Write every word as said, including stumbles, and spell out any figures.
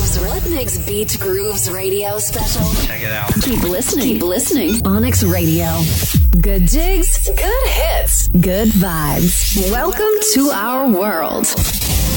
Grooves. Rhythmix Beat Grooves radio special. Check it out. Keep listening. Keep listening. Onyx Radio. Good jigs. Good hits. Good vibes. Welcome to our world.